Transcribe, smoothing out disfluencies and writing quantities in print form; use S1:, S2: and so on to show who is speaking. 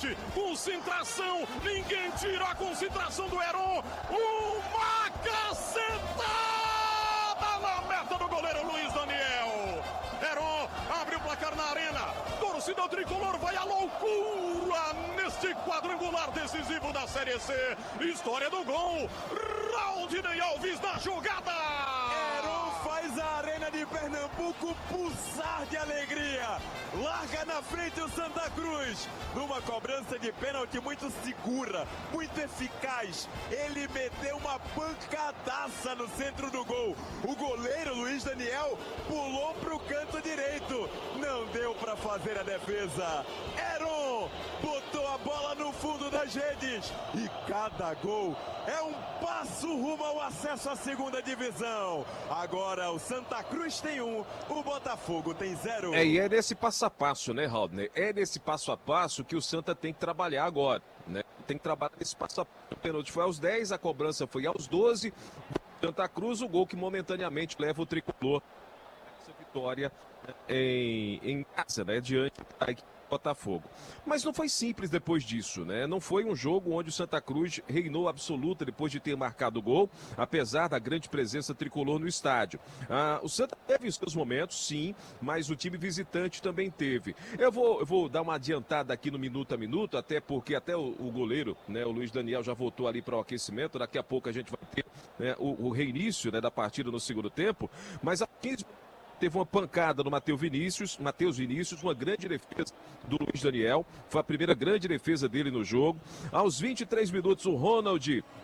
S1: frente, concentração, ninguém tira a concentração do Heron, uma cacetada na meta do goleiro Luiz Daniel. Heron abre o placar na arena, torcida tricolor vai à loucura neste quadrangular decisivo da Série C. História do gol, Raudinei Alves na jogada.
S2: Heron faz a arena de Pernambuco pulsar de alegria. Larga na frente o Santa Cruz. Numa cobrança de pênalti muito segura, muito eficaz. Ele meteu uma pancadaça no centro do gol. O goleiro Luiz Daniel pulou pro canto direito. Não deu para fazer a defesa. Heron botou a bola no fundo das redes. E cada gol é um passo rumo ao acesso à segunda divisão. Agora o Santa Cruz tem 1, o Botafogo tem 0.
S3: E é nesse passo a passo, né, Raudney? É nesse passo a passo que o Santa tem que trabalhar agora, né? Tem que trabalhar nesse passo a passo. O pênalti foi aos 10, a cobrança foi aos 12. Santa Cruz, o gol que momentaneamente leva o tricolor essa vitória em casa, né? Diante da equipe do Botafogo. Mas não foi simples depois disso, né? Não foi um jogo onde o Santa Cruz reinou absoluta depois de ter marcado o gol, apesar da grande presença tricolor no estádio. O Santa teve os seus momentos, sim, mas o time visitante também teve. Eu vou dar uma adiantada aqui no minuto a minuto, até porque até o goleiro, né, o Luiz Daniel já voltou ali para o aquecimento, daqui a pouco a gente vai ter, né, o reinício, né, da partida no segundo tempo, mas a 15 teve uma pancada no Matheus Vinícius, uma grande defesa do Luiz Daniel, foi a primeira grande defesa dele no jogo. Aos 23 minutos, o Ronald